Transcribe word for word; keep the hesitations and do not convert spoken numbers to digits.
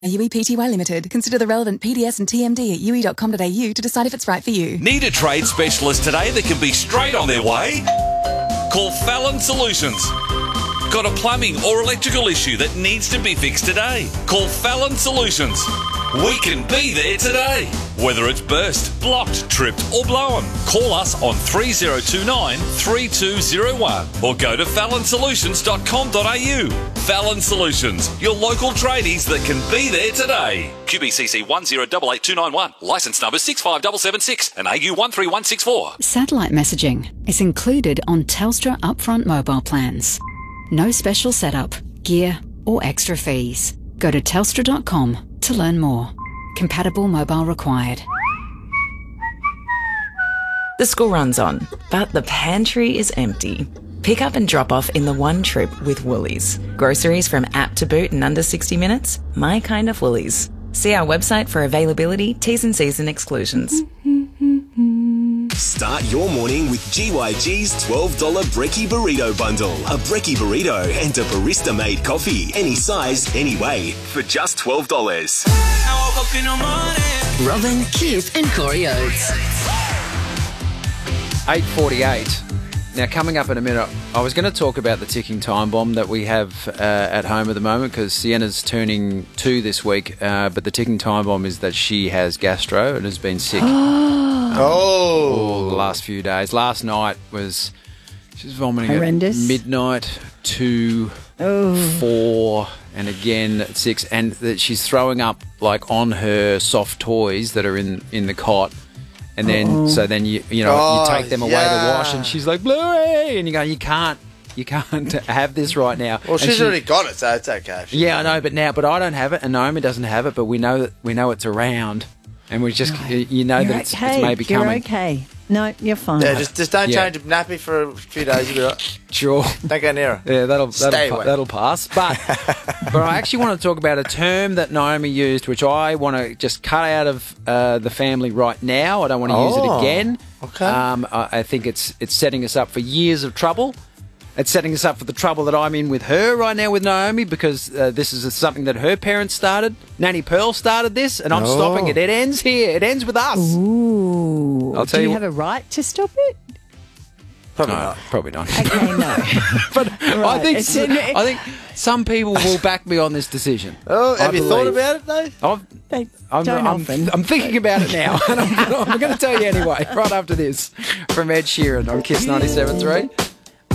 U E Pty Limited. Consider the relevant P D S and T M D at u e dot com dot a u to decide if it's right for you. Need a trade specialist today that can be straight on their way? Call Fallon Solutions. Got a plumbing or electrical issue that needs to be fixed today? Call Fallon Solutions. We can be there today. Whether it's burst, blocked, tripped or blown, call us on three oh two nine, three two oh one or go to fallon solutions dot com dot a u. Fallon Solutions, your local tradies that can be there today. Q B C C one zero eight eight two nine one, licence number six five seven seven six and A U one three one six four. Satellite messaging is included on Telstra upfront mobile plans. No special setup, gear or extra fees. Go to telstra dot com to learn more. Compatible mobile required. The school run's on, but the pantry is empty. Pick up and drop off in the one trip with Woolies. Groceries from app to boot in under sixty minutes? My kind of Woolies. See our website for availability, T's and C's and exclusions. Start your morning with G Y G's twelve dollars Brekkie Burrito Bundle. A Brekkie Burrito and a barista-made coffee. Any size, any way, for just twelve dollars. Robin, Kith and Corey Oates. eight forty-eight. Now, coming up in a minute, I was going to talk about the ticking time bomb that we have uh, at home at the moment because Sienna's turning two this week, uh, but the ticking time bomb is that she has gastro and has been sick um, oh. all the last few days. Last night was, she was vomiting horrendous. At midnight, two, oh. four, and again at six, and that she's throwing up like on her soft toys that are in, in the cot. And then, Uh-oh. so then you you know oh, you take them away yeah. to wash, and she's like, Bluey, and you go, you can't, you can't have this right now. Well, and she's she, already got it, so it's okay. Yeah, I know, but now, but I don't have it, and Naomi doesn't have it, but we know that we know it's around, and we just, no. you know you're that it's, okay. it's maybe you're coming. okay. No, you're fine. Yeah, just just don't yeah. change a nappy for a few days. You'll be right. Sure. Don't go near her. Yeah, that'll Stay that'll, away. that'll pass. But but I actually want to talk about a term that Naomi used, which I want to just cut out of uh, the family right now. I don't want to oh, use it again. Okay. Um, I, I think it's it's setting us up for years of trouble. It's setting us up for the trouble that I'm in with her right now with Naomi because uh, this is something that her parents started. Nanny Pearl started this, and I'm oh. stopping it. It ends here. It ends with us. Ooh. I'll tell Do you, you have a right to stop it? Probably No, not. probably not. Okay, no. But I Right, think it's in- I think some people will back me on this decision. Oh, have I you thought believe. about it though? I've, They I'm, don't I'm, often. I'm thinking about it now, and I'm, I'm going to tell you anyway. Right after this, from Ed Sheeran on Kiss ninety-seven point three.